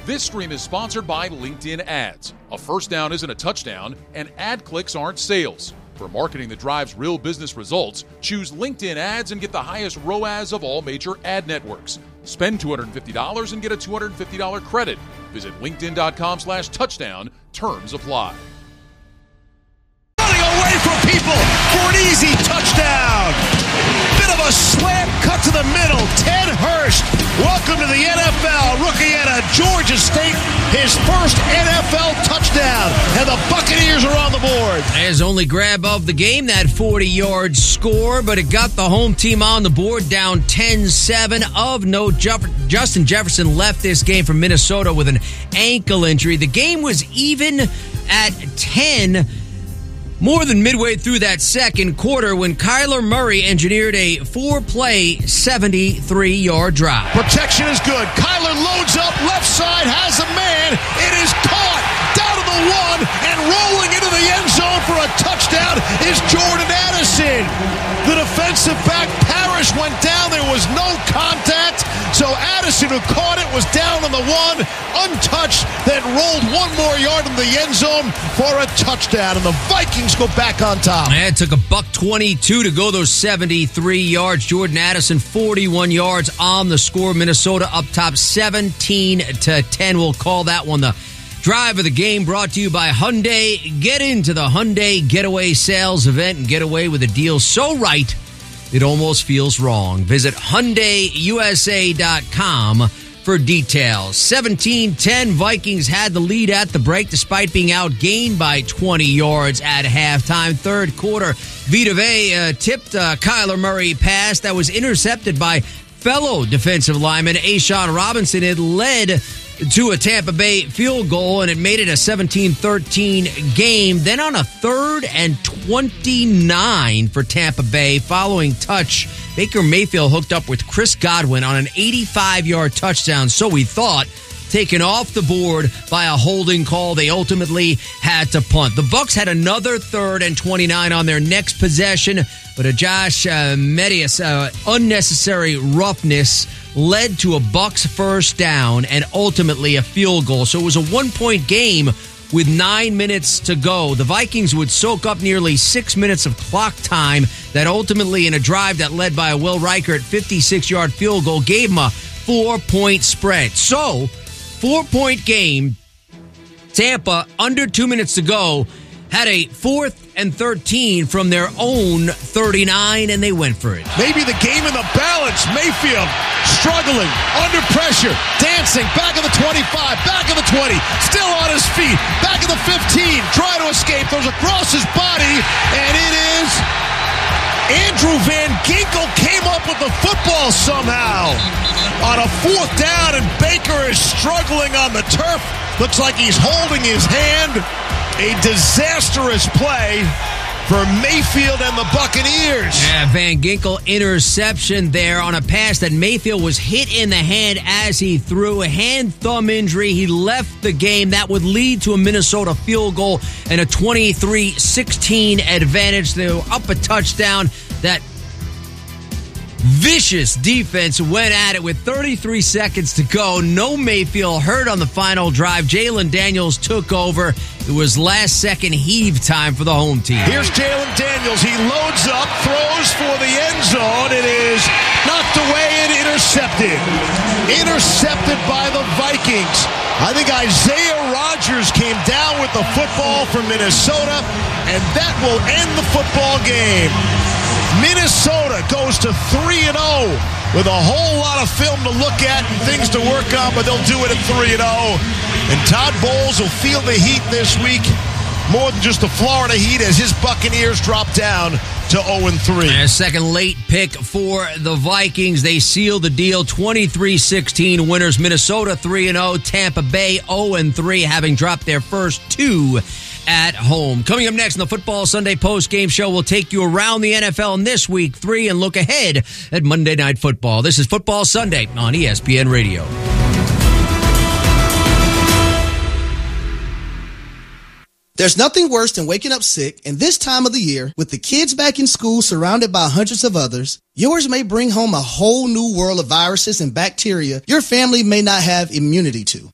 This stream is sponsored by LinkedIn Ads. A first down isn't a touchdown, and ad clicks aren't sales. For marketing that drives real business results, choose LinkedIn Ads and get the highest ROAS of all major ad networks. Spend $250 and get a $250 credit. Visit linkedin.com/touchdown. Terms apply. Running away from people for an easy touchdown. Bit of a slant cut to the middle. Ted Hurst, welcome to the NFL. Rookie out of Georgia State, his first NFL touchdown. And the Buccaneers are on the board. His only grab of the game, that 40-yard score, but it got the home team on the board, down 10-7. Of note, Justin Jefferson left this game from Minnesota with an ankle injury. The game was even at 10. More than midway through that second quarter when Kyler Murray engineered a 4-play, 73-yard drive. Protection is good. Kyler loads up, left side, has a man. It is caught down to the one, and rolling into the end zone for a touchdown is Jordan Addison. The defensive back, Parrish, went down. There was no contact. So Addison, who caught it, was down on the one, untouched, then rolled one more yard in the end zone for a touchdown. And the Vikings go back on top. It took a $122 to go those 73 yards. Jordan Addison, 41 yards on the score. Minnesota up top 17-10. We'll call that one the drive of the game, brought to you by Hyundai. Get into the Hyundai Getaway Sales Event and get away with a deal so right it almost feels wrong. Visit HyundaiUSA.com for details. 17-10, Vikings had the lead at the break despite being outgained by 20 yards at halftime. Third quarter, Vita Vea tipped Kyler Murray pass that was intercepted by fellow defensive lineman A'Shawn Robinson. It led to a Tampa Bay field goal, and it made it a 17-13 game. Then on a 3rd and 29 for Tampa Bay, following touch, Baker Mayfield hooked up with Chris Godwin on an 85-yard touchdown, so we thought, taken off the board by a holding call. They ultimately had to punt. The Bucs had another 3rd and 29 on their next possession, but a Josh Medias unnecessary roughness led to a Bucs first down and ultimately a field goal. So it was a 1-point game with 9 minutes to go. The Vikings would soak up nearly 6 minutes of clock time that ultimately, in a drive that led by a Will Reichert 56-yard field goal, gave them a 4-point spread. So, 4-point game. Tampa, under 2 minutes to go, had a 4th and 13 from their own 39, and they went for it. Maybe the game in the balance. Mayfield struggling, under pressure, dancing, back of the 25, back of the 20, still on his feet, back of the 15, trying to escape, throws across his body, and it is Andrew Van Ginkel came up with the football somehow on a 4th down, and Baker is struggling on the turf. Looks like he's holding his hand. A disastrous play for Mayfield and the Buccaneers. Yeah, Van Ginkel interception there on a pass that Mayfield was hit in the hand as he threw. A hand-thumb injury. He left the game. That would lead to a Minnesota field goal and a 23-16 advantage. They were up a touchdown. That vicious defense went at it with 33 seconds to go. No Mayfield hurt on the final drive. Jalen Daniels took over. It was last-second heave time for the home team. Here's Jalen Daniels. He loads up, throws for the end zone. It is knocked away and intercepted. Intercepted by the Vikings. I think Isaiah Rodgers came down with the football from Minnesota, and that will end the football game. Minnesota goes to 3-0 with a whole lot of film to look at and things to work on, but they'll do it at 3-0. And Todd Bowles will feel the heat this week, more than just the Florida Heat, as his Buccaneers drop down to 0-3. And a second late pick for the Vikings. They seal the deal. 23-16 winners. Minnesota 3-0. Tampa Bay 0-3, having dropped their first 2 at home. Coming up next in the Football Sunday post-game show, we'll take you around the NFL in this week 3 and look ahead at Monday Night Football. This is Football Sunday on ESPN Radio. There's nothing worse than waking up sick, and this time of the year, with the kids back in school surrounded by hundreds of others, yours may bring home a whole new world of viruses and bacteria your family may not have immunity to.